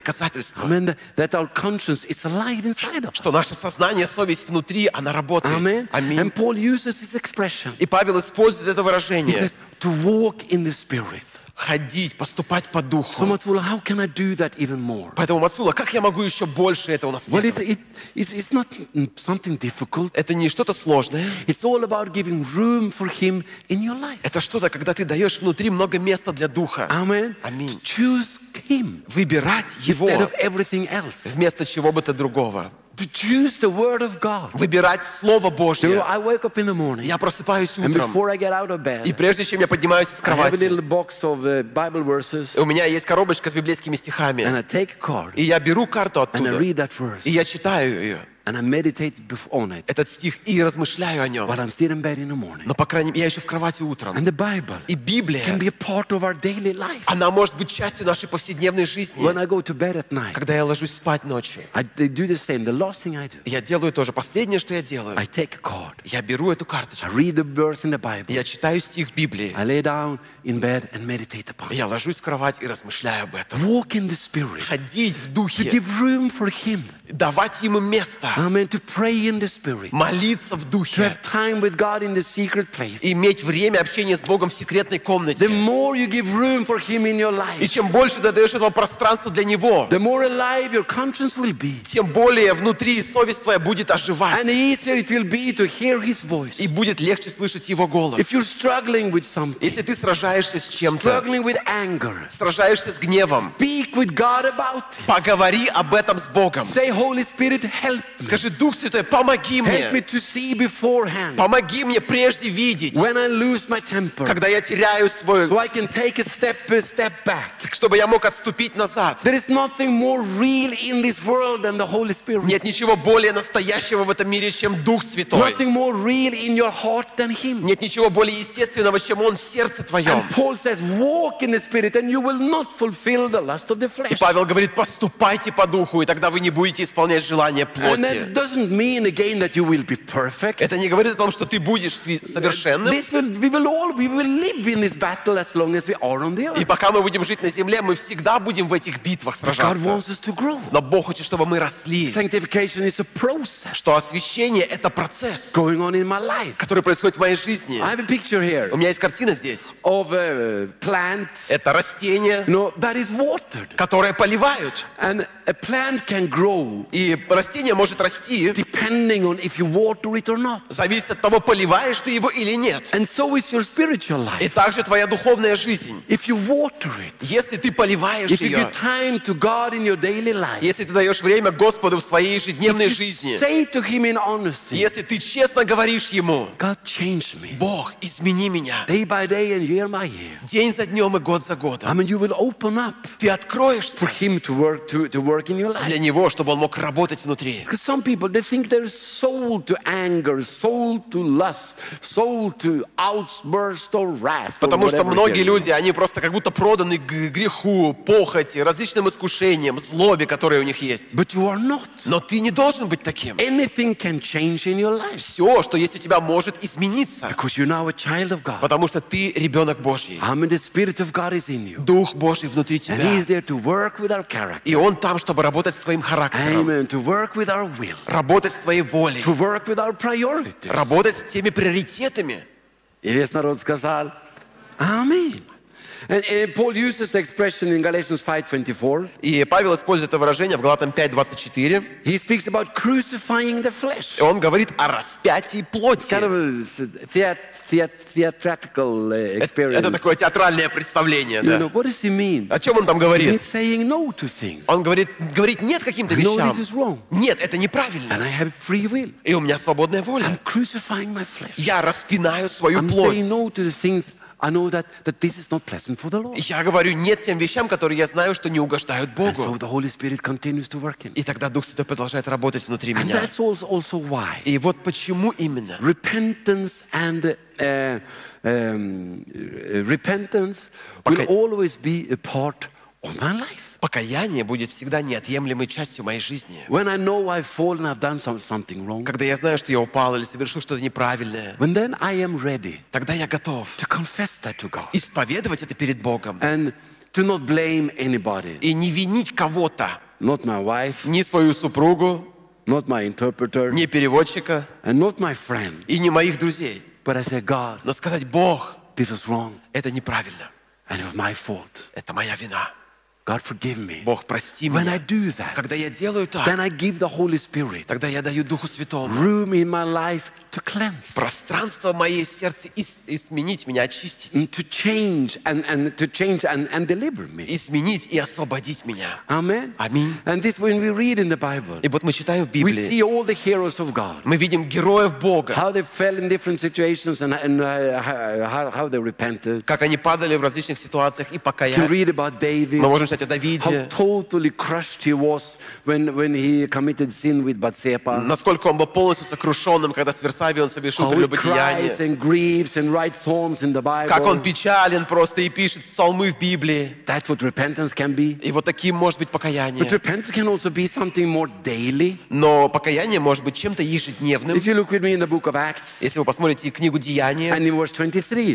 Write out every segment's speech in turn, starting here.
доказательство, Amen. That our conscience is alive inside of us. что наше сознание, совесть внутри, она работает. Amen. Аминь. And Paul uses this expression. И Павел использует это He выражение. says to walk in the Spirit. Ходить, поступать по So духу. Matsula, how can I do that even more? Поэтому, Мацула, как я могу еще больше этого Well, наследовать? it's not something difficult. Это не что-то сложное. It's all about giving room for Him in your life. Это что-то, когда ты даешь внутри много места для Духа. Amen. Аминь. To choose Him Выбирать instead Его of everything else. вместо чего бы то другого. To choose the Word of God. Выбирать Слово You know, Божье. I wake up in the morning, Я просыпаюсь and утром, before I get out of bed, и прежде чем я поднимаюсь с I have a кровати, little box of Bible verses, у меня есть коробочка с библейскими стихами, and I take a card, и я беру карту and I оттуда, read that verse, и я читаю ее, and I meditate on it этот стих, и размышляю о нем. while I'm still in bed in the morning. Но, по крайней мере, я еще в кровати утром. And the Bible И Библия, can be a part of our daily life. она может быть частью нашей повседневной жизни. When I go to bed at night, Когда я ложусь спать ночью, I do the same. The last thing I do, я делаю тоже последнее, что я делаю. I take a card, Я беру эту I карточку, read the verse in the Bible, я читаю стих в Библии, I lay down in bed and meditate upon it. я ложусь в кровать и размышляю об этом. Walk in the Spirit, Ходить в to Духе, give room for Him. давать Ему место, Amen. To pray in the Spirit, молиться в to Духе, have time with God in the secret place. иметь время общения с Богом в секретной The комнате. more you give room for Him in your И life, чем больше ты даешь этого пространства для Него, the more alive your conscience will be, тем более внутри совесть твоя будет and оживать. the easier it will be to hear His voice. И будет легче слышать Его голос. If you're struggling with something, Если ты сражаешься с чем-то, struggling with anger, сражаешься с гневом, speak with God about it. поговори об этом с Богом. Say, Holy Spirit, help me. Скажи: Дух Святой, помоги Help me мне. to see beforehand Помоги мне прежде видеть, when I lose my temper, когда я теряю свой, so I can take a step back. чтобы я мог отступить назад. There is nothing more real in this world than the Holy Spirit. Нет ничего более настоящего в этом мире, чем Дух Святой. Nothing more real in your heart than Him. Нет ничего более естественного, чем Он в сердце твоем. And Paul says, walk in the Spirit and you will not fulfill the lust of the И flesh. Павел говорит: поступайте по Духу, и тогда вы не будете исполнять желания And плоти. that doesn't mean again that you will be perfect. Это не говорит о том, что ты будешь совершенным. We will live in this battle as long as we are on the И earth. пока мы будем жить на земле, мы всегда будем в этих битвах God сражаться. wants us to grow. Но Бог хочет, чтобы мы росли. Sanctification is a process Что освящение — это процесс, going on in my life. который происходит в моей жизни. I have a picture here У меня есть картина здесь. of a plant, Это растение, that is watered. которое поливают. And a plant can grow И растение может расти, depending on if you water it or not. зависит от того, поливаешь ты его или нет. And so is your spiritual И life. также твоя духовная жизнь. If you water it, Если ты поливаешь if you ее, give time to God in your daily life, если ты даешь время Господу в своей if ежедневной you жизни, say to Him in honesty, если ты честно говоришь Ему: God, change me Бог, измени меня, day by day and year by year. день за днем и год за годом, I mean, you will open up ты откроешься for Him to work in your для life. Него, чтобы Он мог работать внутри. Because some people, they think they're sold to anger, sold to lust, sold to outburst or wrath. or Потому что whatever многие it is. люди, они просто как будто проданы греху, похоти, различным искушениям, злобе, которые у них есть. But you are not. Но ты не должен быть таким. Anything can change in your life Все, что есть у тебя, может измениться, because you're now a child of God. потому что ты ребенок Божий. I mean, the Spirit of God is in you. Дух Божий внутри And He тебя. is there to work with our character. И Он там, чтобы работать с твоим характером, Amen. To work with our will. работать с твоей волей, To work with our priorities. работать с теми приоритетами. И весь народ сказал Аминь. And Paul uses the expression in Galatians 5:24. И Павел использует это выражение в Галатам 5:24. He speaks about crucifying the flesh. И он говорит о распятии плоти. Kind of a theatrical experience. Это такое театральное представление. You Да. know, what does he mean? О чем он там He's говорит? saying no to things. Он говорит нет каким-то I know вещам. this is wrong. Нет, это неправильно. And I have free will. И у меня свободная воля. I'm crucifying my flesh. Я распинаю свою I'm плоть. saying no to the things I know that this is not pleasant for the Lord. Я говорю нет тем вещам, которые я знаю, что не угождают And so Богу. the Holy Spirit continues to work in. И тогда Дух Святой продолжает работать внутри And меня. that's also why И вот почему именно repentance and repentance will always be a part of my life. покаяние будет всегда неотъемлемой частью моей жизни. When I know I've fallen, I've done something wrong, Когда я знаю, что я упал или совершил что-то неправильное, when then I am ready тогда я готов to confess that to God исповедовать это перед Богом and to not blame anybody, и не винить кого-то, not my wife, ни свою супругу, not my interpreter, ни переводчика and not my friend. и не моих друзей. But I say, God, Но сказать: Бог, this was wrong, это неправильно, and it was my fault. это моя вина. God, forgive me. Бог, прости When I меня. do that, Когда я делаю так, then I give the Holy Spirit тогда я даю Духу Святому room in my life to cleanse, пространство в моей сердце изменить меня, очистить. and to change and deliver me. Изменить и освободить меня. Amen. Аминь. And this, when we read in the Bible, И вот мы читаем в we Библии, see all the heroes of God, мы видим героев Бога, how they fell in different situations and how they repented. как они падали в различных ситуациях и To покаялись. read about David, Мы можем читать о how Давиде, totally crushed he was when he committed sin with Bathsheba. насколько он был полностью сокрушенным, когда с Версавией он совершил How he cries прелюбодеяние. and grieves and writes psalms in the Как он Bible. печален просто и пишет псалмы в Библии. That's what repentance can be. И вот таким может быть But покаяние. repentance can also be something more daily. Но покаяние может быть чем-то ежедневным. If you look with me in the book of Acts Если вы посмотрите книгу «Деяния», and in verse 23,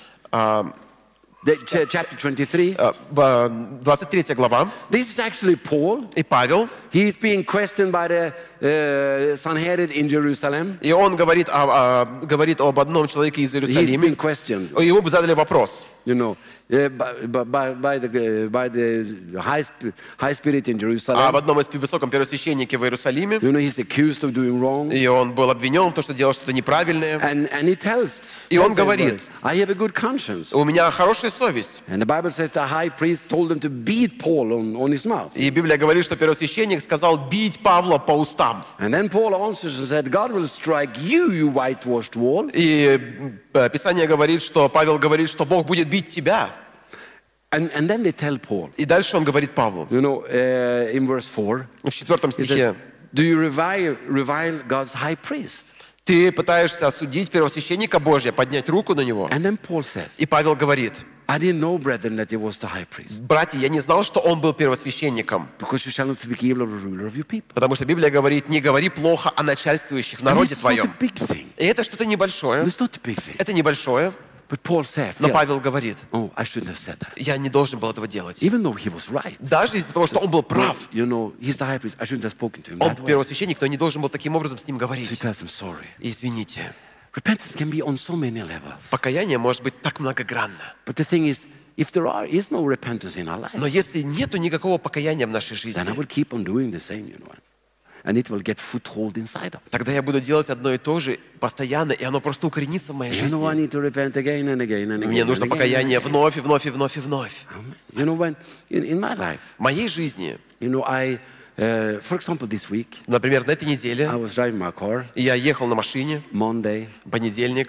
chapter 23, 23 глава, this is actually Paul. и Павел, He is being questioned by the Sanhedrin in Jerusalem. и он говорит об одном человеке из He's Иерусалима. been questioned, Ему бы задали вопрос. you know, by the high spirit in Об Jerusalem. одном из высоком первосвященнике в Иерусалиме. You know, he's accused of doing wrong. И он был обвинен в том, что делал что-то неправильное. And he tells И он everybody, говорит, I have a good conscience. У меня хорошая совесть. And the Bible says the high priest told them to beat Paul on his mouth. И Библия говорит, что первосвященник сказал бить Павла по устам. And then Paul answers and said, God will strike you, you whitewashed wall. И Писание говорит, что Павел говорит, что Бог будет бить тебя. And then they tell Paul, И дальше он говорит Павлу, you know, in verse 4, в 4 he стихе, says, do you revile God's high priest? ты пытаешься осудить первосвященника Божия, поднять руку на него. And then Paul says, И Павел говорит, I didn't know, brethren, that he was the high priest, братья, я не знал, что он был первосвященником. because you shall not speak evil of the ruler of your people. Потому что Библия говорит, не говори плохо о начальствующих в And народе it's not a твоем. big thing. И это что-то небольшое. It's not a big thing. Это небольшое. But Paul said, Но Павел говорит, oh, I shouldn't have said that. я не должен был этого делать. Even though he was right. Даже из-за того, что он был прав. You know, he's the high priest. I shouldn't have spoken to him Он that way. первосвященник, но не должен был таким образом с ним So he говорить. tells him sorry. Извините. Repentance can be on so many levels. Покаяние может быть так многогранно. But the thing is, if there is no repentance in our life, Но если нету никакого покаяния в нашей then I жизни, will keep on doing the same, you know. And it will get foothold inside of me. тогда я буду делать одно и то же постоянно, и оно просто укоренится в моей You know, I жизни. need to repent again and again and again. Мне and нужно again покаяние and again. вновь и вновь и вновь и вновь. You know, when in my life, В моей жизни, you know, for example, this week, например, на этой неделе I was driving my car, я ехал на машине, Monday, понедельник,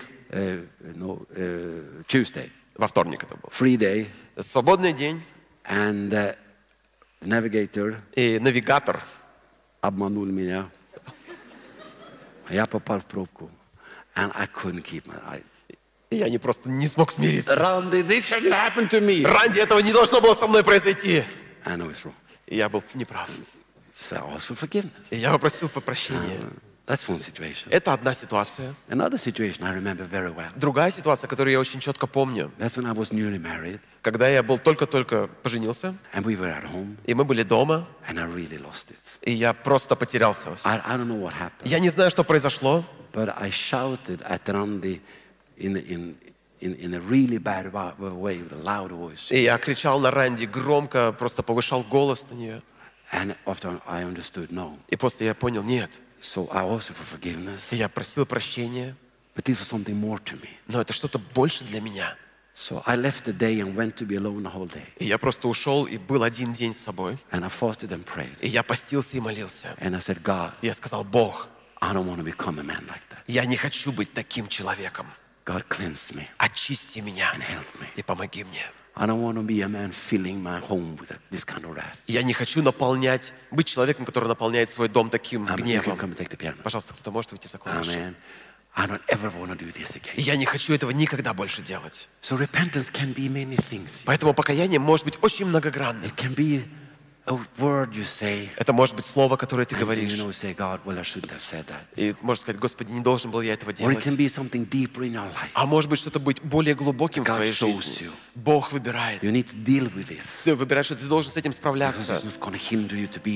Tuesday, во вторник это был. free day, Свободный день, and the navigator и навигатор обманул меня. Я попал в пробку, and I couldn't keep my eye. и я просто не смог смириться. Randy, this shouldn't happen to me. Ранди, этого не должно было со мной произойти. I know it's wrong. И я был неправ. So I asked for forgiveness. И я попросил прощения. That's one situation. Это одна ситуация. Another situation I remember very well. Другая ситуация, которую я очень четко помню, That's when I was newly married, когда я был только-только поженился, and we were at home, и мы были дома, and I really lost it. и я просто потерялся. I don't know what happened, Я не знаю, что произошло, but I shouted at Randy in a really bad way with a loud voice. и я кричал на Ранди громко, просто повышал голос на нее. And after I understood, no. И после я понял, нет. So I asked for forgiveness, И я просил прощения, but this was something more to me. но это что-то больше для меня. So I left the day and went to be alone the whole day. И я просто ушел и был один день с собой. And I fasted and prayed. И я постился и молился. And I said, God, И я сказал, Бог, I don't want to become a man like that. я не хочу быть таким человеком. God, cleanse me Очисти меня and help me. и помоги мне. I don't want to be a man filling my home with this kind of wrath. Я не хочу быть человеком, который наполняет свой дом таким You can гневом. come and take the piano. Пожалуйста, кто-то может выйти за клавиши. Amen. I don't ever want to do this И again. я не хочу этого никогда больше делать. So repentance can be many things. Поэтому покаяние может быть очень многогранным. It can be a word you say. Это может быть слово, которое ты And you говоришь. know, say, God, well, I shouldn't have said that. И можно сказать: Господи, не должен был я этого Or it делать. can be something deeper in your life. А может быть, что-то быть более глубоким в God твоей shows жизни. you. Бог выбирает. You need to deal with this. Ты выбираешь, что ты должен с этим Because справляться. it's not going to hinder you to be